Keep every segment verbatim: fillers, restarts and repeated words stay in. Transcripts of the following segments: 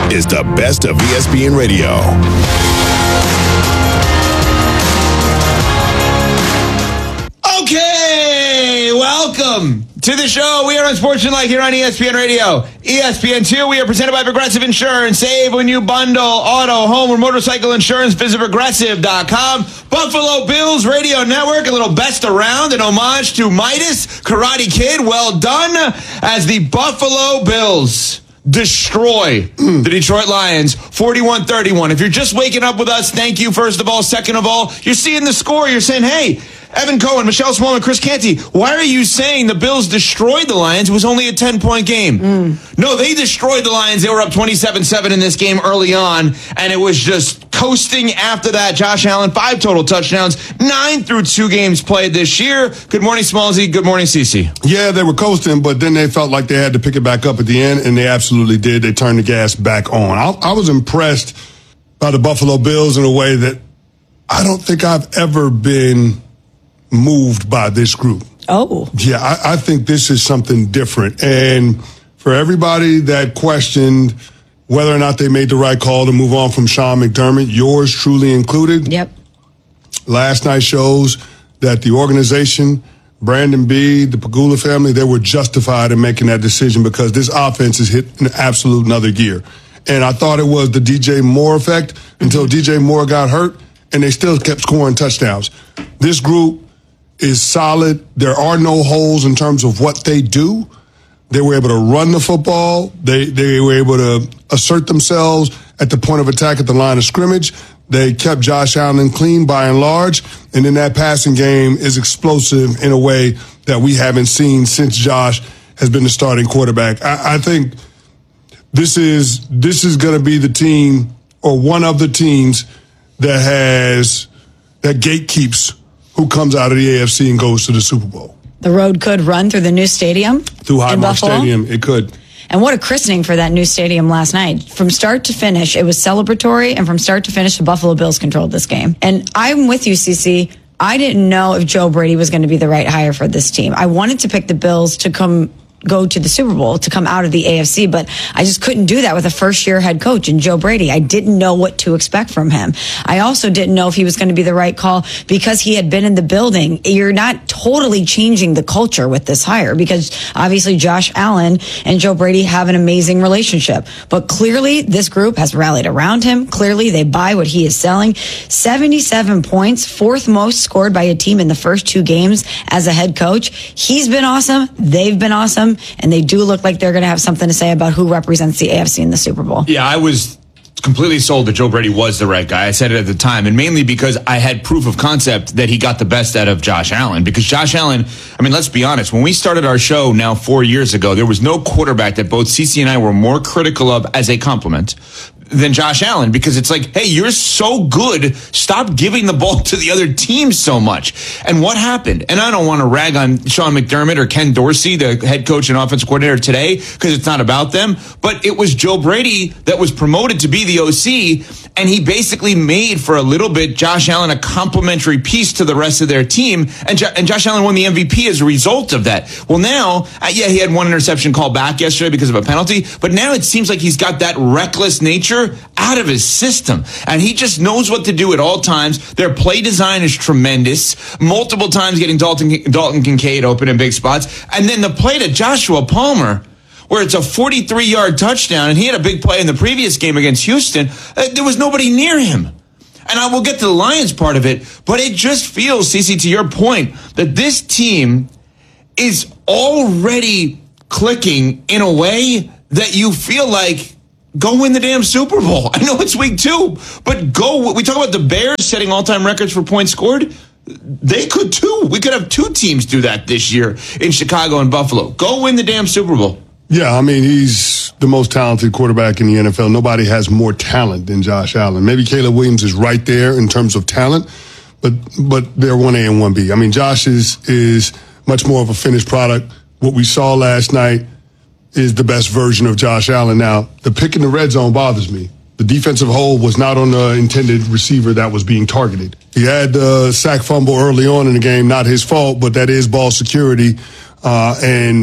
is the best of E S P N Radio. Okay, welcome to the show. We are on Sports Like here on E S P N Radio. E S P N two, we are presented by Progressive Insurance. Save when you bundle auto, home, or motorcycle insurance. Visit Progressive dot com. Buffalo Bills Radio Network, a little best around, an homage to Midas, Karate Kid. Well done as the Buffalo Bills destroy mm. the Detroit Lions forty-one thirty-one. If you're just waking up with us, thank you, first of all. Second of all, you're seeing the score. You're saying, hey, Evan Cohen, Michelle Smallman, Chris Canty, why are you saying the Bills destroyed the Lions? It was only a ten-point game. Mm. No, they destroyed the Lions. They were up twenty-seven seven in this game early on, and it was just coasting after that. Josh Allen, five total touchdowns, nine through two games played this year. Good morning, Smallsy. Good morning, Cece. Yeah, they were coasting, but then they felt like they had to pick it back up at the end, and they absolutely did. They turned the gas back on. I, I was impressed by the Buffalo Bills in a way that I don't think I've ever been moved by this group. Oh. Yeah, I, I think this is something different. And for everybody that questioned whether or not they made the right call to move on from Sean McDermott, yours truly included. Yep. Last night shows that the organization, Brandon B., the Pagula family, they were justified in making that decision because this offense has hit an absolute another gear. And I thought it was the D J Moore effect until D J Moore got hurt, and they still kept scoring touchdowns. This group is solid. There are no holes in terms of what they do. They were able to run the football. They they were able to assert themselves at the point of attack at the line of scrimmage. They kept Josh Allen clean by and large. And then that passing game is explosive in a way that we haven't seen since Josh has been the starting quarterback. I, I think this is this is going to be the team or one of the teams that has that gatekeeps who comes out of the A F C and goes to the Super Bowl. The road could run through the new stadium. Through Highmark Stadium, it could. And what a christening for that new stadium last night. From start to finish, it was celebratory, and from start to finish, the Buffalo Bills controlled this game. And I'm with you, C C. I didn't know if Joe Brady was going to be the right hire for this team. I wanted to pick the Bills to come go to the Super Bowl, to come out of the A F C, but I just couldn't do that with a first-year head coach in Joe Brady. I didn't know what to expect from him. I also didn't know if he was going to be the right call because he had been in the building. You're not totally changing the culture with this hire because obviously Josh Allen and Joe Brady have an amazing relationship, but clearly this group has rallied around him. Clearly they buy what he is selling. seventy-seven points, fourth most scored by a team in the first two games as a head coach. He's been awesome. They've been awesome. And they do look like they're going to have something to say about who represents the A F C in the Super Bowl. Yeah, I was completely sold that Joe Brady was the right guy. I said it at the time, and mainly because I had proof of concept that he got the best out of Josh Allen. Because Josh Allen, I mean, let's be honest, when we started our show now four years ago, there was no quarterback that both Cece and I were more critical of as a compliment than Josh Allen, because it's like, hey, you're so good, stop giving the ball to the other team so much. And what happened? And I don't want to rag on Sean McDermott or Ken Dorsey, the head coach and offensive coordinator today, because it's not about them, but it was Joe Brady that was promoted to be the O C, and he basically made for a little bit Josh Allen a complimentary piece to the rest of their team, and, jo- and Josh Allen won the M V P as a result of that. Well, now, uh, yeah, he had one interception called back yesterday because of a penalty, but now it seems like he's got that reckless nature out of his system, and he just knows what to do at all times. Their play design is tremendous, multiple times getting Dalton, Dalton Kincaid open in big spots, and then the play to Joshua Palmer, where it's a forty-three-yard touchdown, and he had a big play in the previous game against Houston. Uh, there was nobody near him. And I will get to the Lions part of it, but it just feels, Cece, to your point, that this team is already clicking in a way that you feel like, go win the damn Super Bowl. I know it's week two, but go. We talk about the Bears setting all-time records for points scored. They could too. We could have two teams do that this year in Chicago and Buffalo. Go win the damn Super Bowl. Yeah, I mean, he's the most talented quarterback in the N F L. Nobody has more talent than Josh Allen. Maybe Caleb Williams is right there in terms of talent, but but they're one A and one B. I mean, Josh is is much more of a finished product. What we saw last night is the best version of Josh Allen. Now, the pick in the red zone bothers me. The defensive hold was not on the intended receiver that was being targeted. He had the sack fumble early on in the game, not his fault, but that is ball security. Uh, and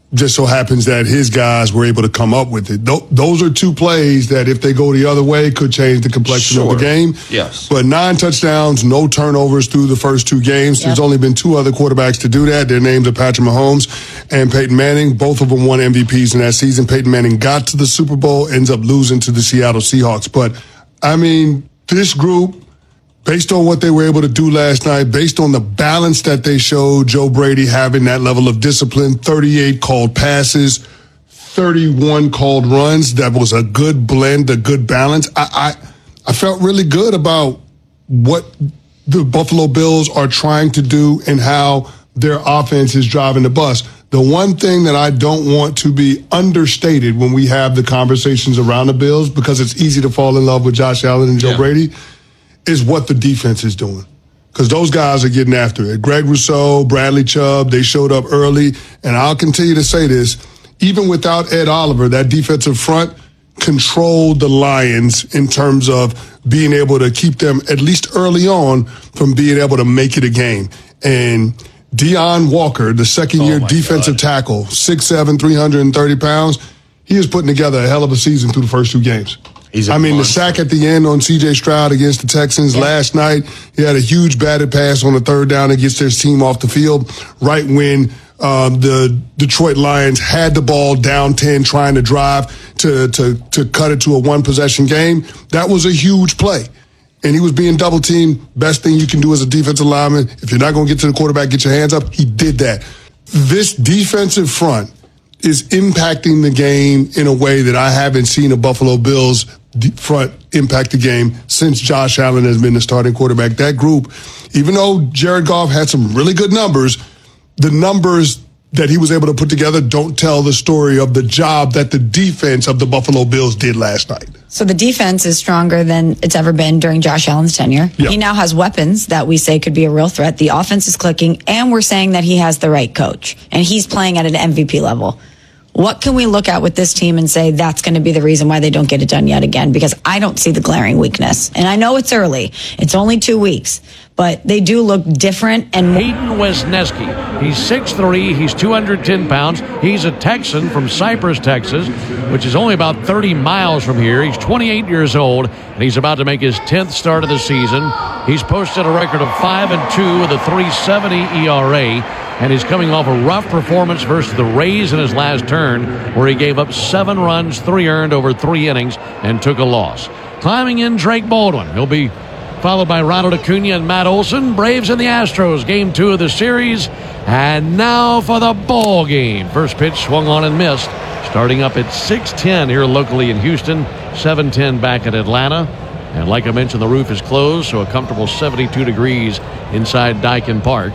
just so happens that his guys were able to come up with it. Th- those are two plays that, if they go the other way, could change the complexion sure. of the game. Yes. But nine touchdowns, no turnovers through the first two games. Yep. There's only been two other quarterbacks to do that. Their names are Patrick Mahomes and Peyton Manning. Both of them won M V Ps in that season. Peyton Manning got to the Super Bowl, ends up losing to the Seattle Seahawks. But, I mean, this group, based on what they were able to do last night, based on the balance that they showed, Joe Brady having that level of discipline, thirty-eight called passes, thirty-one called runs, that was a good blend, a good balance. I, I, I felt really good about what the Buffalo Bills are trying to do and how their offense is driving the bus. The one thing that I don't want to be understated when we have the conversations around the Bills, because it's easy to fall in love with Josh Allen and Joe yeah. Brady, is what the defense is doing. Because those guys are getting after it. Greg Rousseau, Bradley Chubb, they showed up early. And I'll continue to say this, even without Ed Oliver, that defensive front controlled the Lions in terms of being able to keep them, at least early on, from being able to make it a game. And Deion Walker, the second-year oh defensive God. tackle, six seven, three hundred thirty pounds, he is putting together a hell of a season through the first two games. He's I mean, monster. The sack at the end on C J Stroud against the Texans yeah. last night, he had a huge batted pass on the third down that gets their team off the field right when um, the Detroit Lions had the ball down ten trying to drive to, to, to cut it to a one-possession game. That was a huge play. And he was being double-teamed. Best thing you can do as a defensive lineman, if you're not going to get to the quarterback, get your hands up. He did that. This defensive front is impacting the game in a way that I haven't seen a Buffalo Bills front impact the game since Josh Allen has been the starting quarterback. That group, even though Jared Goff had some really good numbers, the numbers that he was able to put together don't tell the story of the job that the defense of the Buffalo Bills did last night. So the defense is stronger than it's ever been during Josh Allen's tenure. Yep. He now has weapons that we say could be a real threat. The offense is clicking, and we're saying that he has the right coach, and he's playing at an M V P level. What can we look at with this team and say that's going to be the reason why they don't get it done yet again? Because I don't see the glaring weakness. And I know it's early. It's only two weeks. But they do look different. And Hayden Wesneski. He's six three. He's two hundred ten pounds. He's a Texan from Cypress, Texas, which is only about thirty miles from here. He's twenty-eight years old, and he's about to make his tenth start of the season. He's posted a record of five and two with a three seventy E R A. And he's coming off a rough performance versus the Rays in his last turn, where he gave up seven runs, three earned over three innings, and took a loss. Climbing in, Drake Baldwin. He'll be followed by Ronald Acuna and Matt Olson. Braves and the Astros, game two of the series. And now for the ball game. First pitch swung on and missed. Starting up at six ten here locally in Houston, seven ten back at Atlanta. And like I mentioned, the roof is closed, so a comfortable seventy-two degrees inside Daikin Park.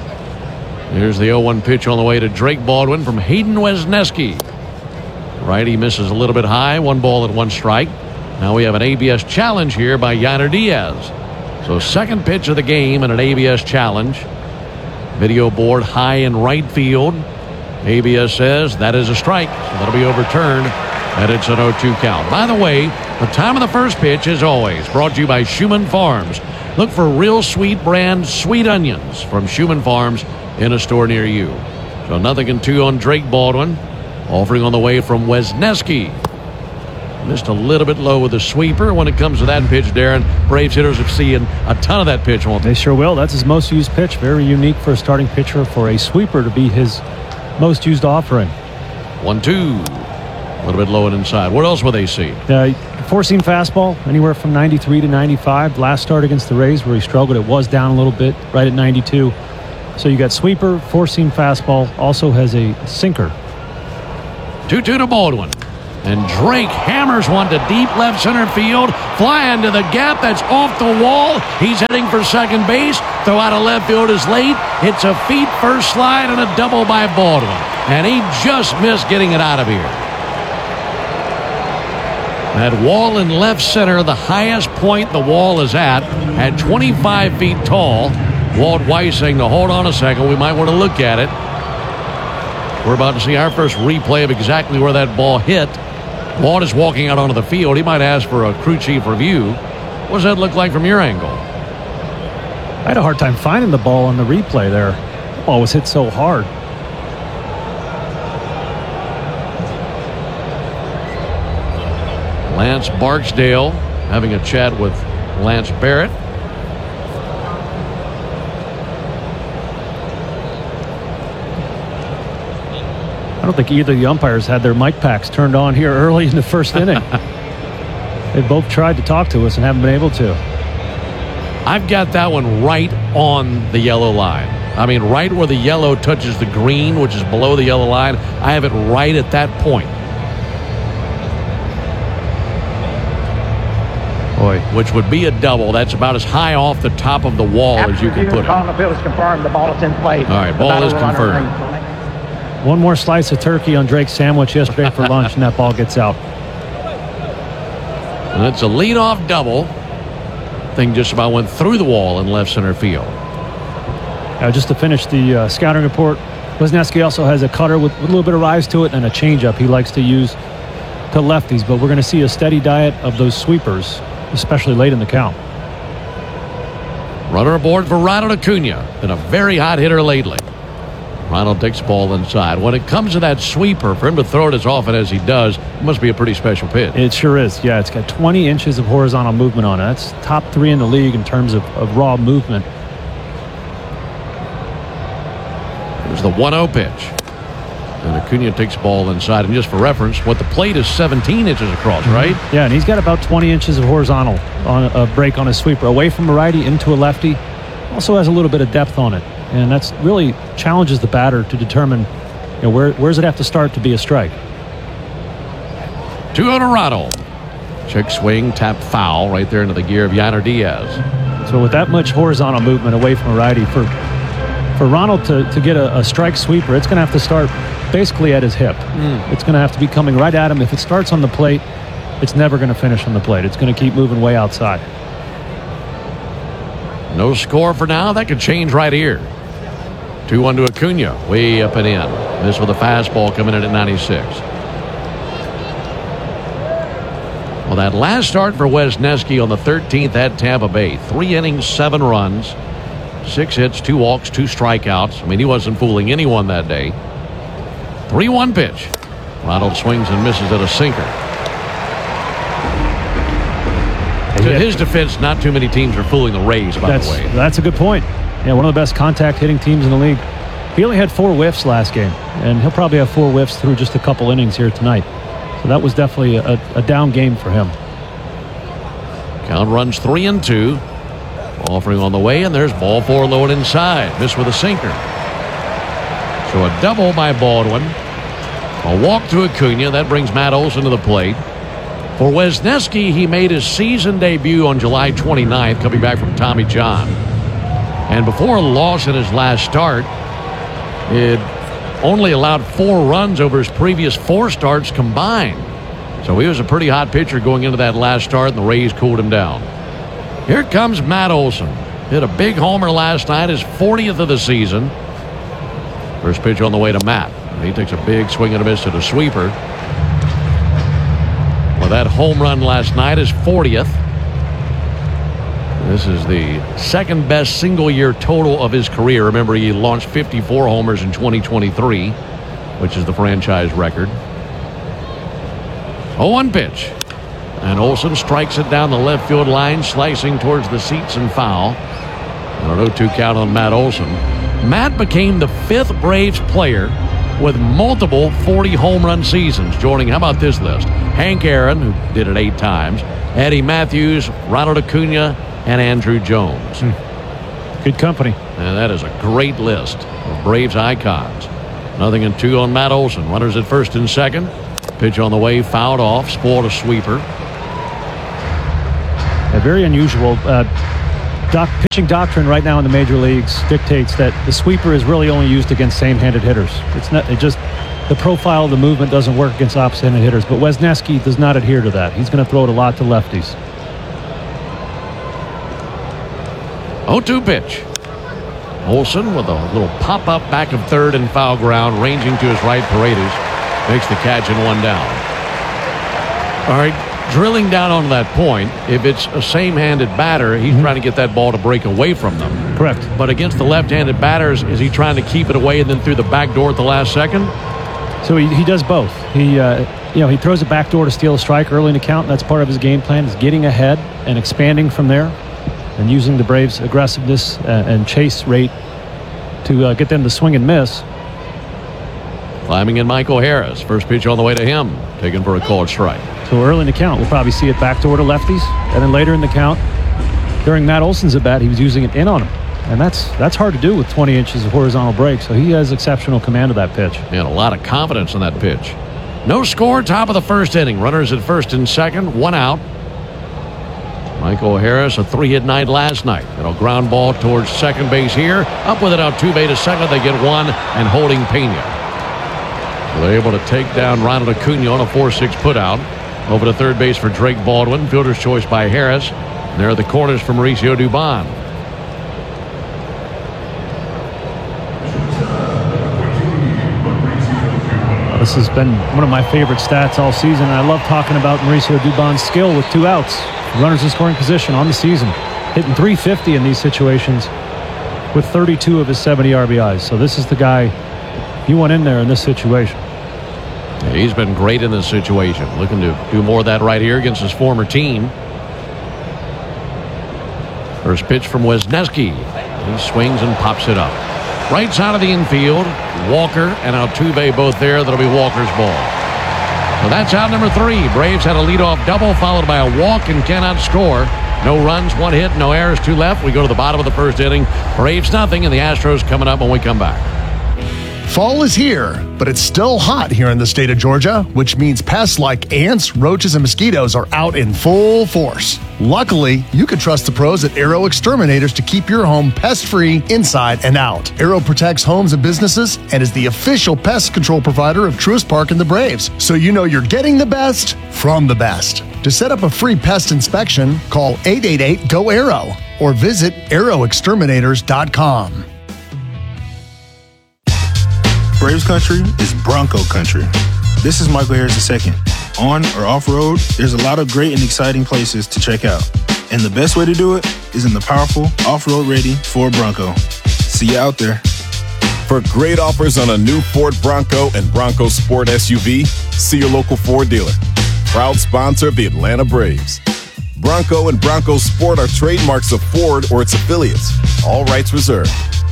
Here's the oh one pitch on the way to Drake Baldwin from Hayden Wesneski. Righty misses a little bit high. One ball and one strike. Now we have an A B S challenge here by Yainer Diaz. So second pitch of the game and an A B S challenge. Video board high in right field. A B S says that is a strike. So that'll be overturned. And it's an oh two count. By the way, the time of the first pitch, as always, brought to you by Schumann Farms. Look for Real Sweet brand sweet onions from Schumann Farms in a store near you. So nothing in two on Drake Baldwin. Offering on the way from Wesneski. Missed a little bit low with the sweeper. When it comes to that pitch, Darren, Braves hitters have seen a ton of that pitch, won't they? They sure will. That's his most used pitch. Very unique for a starting pitcher for a sweeper to be his most used offering. One, two. A little bit low and inside. What else will they see? Uh, four-seam fastball, anywhere from ninety-three to ninety-five. Last start against the Rays where he struggled, it was down a little bit, right at ninety-two. So you got sweeper, four-seam fastball, also has a sinker. two two to Baldwin. And Drake hammers one to deep left center field. Fly into the gap. That's off the wall. He's heading for second base. Throw out of left field is late. It's a feet first slide and a double by Baldwin. And he just missed getting it out of here. That wall in left center, the highest point the wall is at, at twenty-five feet tall. Walt Weiss saying to hold on a second. We might want to look at it. We're about to see our first replay of exactly where that ball hit. Walt is walking out onto the field. He might ask for a crew chief review. What does that look like from your angle? I had a hard time finding the ball on the replay there. The ball was hit so hard. Lance Barksdale having a chat with Lance Barrett. I don't think either of the umpires had their mic packs turned on here early in the first inning. They both tried to talk to us and haven't been able to. I've got that one right on the yellow line. I mean, right where the yellow touches the green, which is below the yellow line. I have it right at that point. Boy, which would be a double. That's about as high off the top of the wall as you can put it. On the field is confirmed. The ball is in play. All right, ball is confirmed. One more slice of turkey on Drake's sandwich yesterday for lunch, and that ball gets out. And it's a leadoff double. Thing just about went through the wall in left center field. Uh, just to finish the uh, scouting report, Wisniewski also has a cutter with, with a little bit of rise to it and a changeup he likes to use to lefties, but we're going to see a steady diet of those sweepers, especially late in the count. Runner aboard for Ronald Acuna. Been a very hot hitter lately. Ronald takes the ball inside. When it comes to that sweeper, for him to throw it as often as he does, it must be a pretty special pitch. It sure is. Yeah, it's got twenty inches of horizontal movement on it. That's top three in the league in terms of, of raw movement. There's the one oh pitch. And Acuna takes the ball inside. And just for reference, what the plate is seventeen inches across, right? Yeah, and he's got about twenty inches of horizontal on a break on his sweeper. Away from a righty into a lefty. Also has a little bit of depth on it. And that's really challenges the batter to determine, you know, where, where does it have to start to be a strike. two oh to Ronald. Check swing, tap foul right there into the gear of Yainer Diaz. So with that much horizontal movement away from a righty, for for Ronald to, to get a, a strike sweeper, it's going to have to start basically at his hip. Mm. It's going to have to be coming right at him. If it starts on the plate, it's never going to finish on the plate. It's going to keep moving way outside. No score for now. That could change right here. two one to Acuna, way up and in. This with a fastball coming in at ninety-six. Well, that last start for Wisniewski on the thirteenth at Tampa Bay. Three innings, seven runs, six hits, two walks, two strikeouts. I mean, he wasn't fooling anyone that day. three one pitch. Ronald swings and misses at a sinker. To his defense, not too many teams are fooling the Rays, by that's, the way. That's a good point. Yeah, one of the best contact hitting teams in the league. He only had four whiffs last game, and he'll probably have four whiffs through just a couple innings here tonight. So that was definitely a, a down game for him. Count runs three and two. Offering on the way, and there's ball four low and inside. Missed with a sinker. So a double by Baldwin. A walk to Acuna. That brings Matt Olson to the plate. For Wisniewski, he made his season debut on July twenty-ninth, coming back from Tommy John. And before a loss in his last start, it only allowed four runs over his previous four starts combined. So he was a pretty hot pitcher going into that last start, and the Rays cooled him down. Here comes Matt Olson. Hit a big homer last night, his fortieth of the season. First pitch on the way to Matt. He takes a big swing and a miss to the sweeper. Well, that home run last night is fortieth. This is the second best single year total of his career. Remember, he launched fifty-four homers in twenty twenty-three, which is the franchise record. oh one pitch. And Olson strikes it down the left field line, slicing towards the seats and foul. And an oh two count on Matt Olson. Matt became the fifth Braves player with multiple forty home run seasons, joining, how about this list? Hank Aaron, who did it eight times, Eddie Matthews, Ronald Acuna, and Andruw Jones. Hmm. Good company. And that is a great list of Braves icons. Nothing in two on Matt Olson. Runners at first and second. Pitch on the way, fouled off, spoiled a sweeper. A very unusual uh, doc, pitching doctrine right now in the major leagues dictates that the sweeper is really only used against same-handed hitters. It's not. It just the profile of the movement doesn't work against opposite-handed hitters. But Wisniewski does not adhere to that. He's going to throw it a lot to lefties. oh two pitch. Olson with a little pop-up back of third and foul ground, ranging to his right. Paredes makes the catch and one down. All right, drilling down on that point, if it's a same-handed batter, he's mm-hmm. trying to get that ball to break away from them. Correct. But against the left-handed batters, is he trying to keep it away and then through the back door at the last second? So he, he does both. He uh, you know, he throws it back door to steal a strike early in the count. That's part of his game plan, is getting ahead and expanding from there and using the Braves' aggressiveness and chase rate to uh, get them to swing and miss. Climbing in Michael Harris. First pitch on the way to him. Taken for a called strike. So early in the count, we'll probably see it back door to lefties. And then later in the count, during Matt Olson's at bat, he was using it in on him. And that's that's hard to do with twenty inches of horizontal break. So he has exceptional command of that pitch. And a lot of confidence in that pitch. No score, top of the first inning. Runners at first and second, one out. Michael Harris, a three-hit night last night. It'll ground ball towards second base here. Up with it, Altuve to second. They get one, and holding Pena. So they're able to take down Ronald Acuna on a four six putout. Over to third base for Drake Baldwin. Fielder's choice by Harris. And there are the corners for Mauricio Dubon. This has been one of my favorite stats all season. I love talking about Mauricio Dubon's skill with two outs. Runners in scoring position on the season. Hitting three fifty in these situations with thirty-two of his seventy R B Is. So this is the guy you want in there in this situation. Yeah, he's been great in this situation. Looking to do more of that right here against his former team. First pitch from Wisniewski. He swings and pops it up. Right side of the infield. Walker and Altuve both there. That'll be Walker's ball. So that's out number three. Braves had a leadoff double followed by a walk and cannot score. No runs, one hit, no errors, two left. We go to the bottom of the first inning. Braves nothing, and the Astros coming up when we come back. Fall is here, but it's still hot here in the state of Georgia, which means pests like ants, roaches, and mosquitoes are out in full force. Luckily, you can trust the pros at Arrow Exterminators to keep your home pest-free inside and out. Arrow protects homes and businesses and is the official pest control provider of Truist Park and the Braves, so you know you're getting the best from the best. To set up a free pest inspection, call eight eight eight, G O, ARROW or visit arrow exterminators dot com. Braves country is Bronco country. This is Michael Harris the second. On or off-road, there's a lot of great and exciting places to check out. And the best way to do it is in the powerful, off-road ready Ford Bronco. See you out there. For great offers on a new Ford Bronco and Bronco Sport S U V, see your local Ford dealer. Proud sponsor of the Atlanta Braves. Bronco and Bronco Sport are trademarks of Ford or its affiliates. All rights reserved.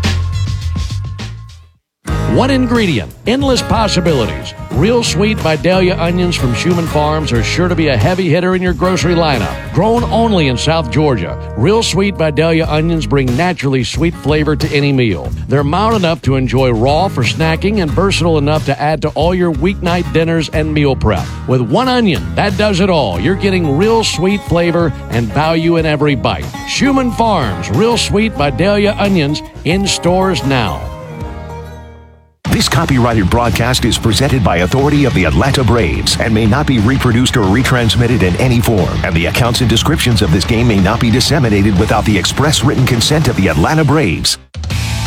One ingredient, endless possibilities. Real Sweet Vidalia onions from Schumann Farms are sure to be a heavy hitter in your grocery lineup. Grown only in South Georgia, Real Sweet Vidalia onions bring naturally sweet flavor to any meal. They're mild enough to enjoy raw for snacking and versatile enough to add to all your weeknight dinners and meal prep. With one onion, that does it all. You're getting real sweet flavor and value in every bite. Schumann Farms, Real Sweet Vidalia onions in stores now. This copyrighted broadcast is presented by authority of the Atlanta Braves and may not be reproduced or retransmitted in any form. And the accounts and descriptions of this game may not be disseminated without the express written consent of the Atlanta Braves.